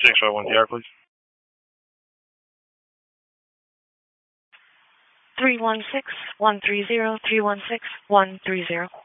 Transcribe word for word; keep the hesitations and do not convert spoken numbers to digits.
six five one D R, please. three one six, one three zero, three one six, one three zero.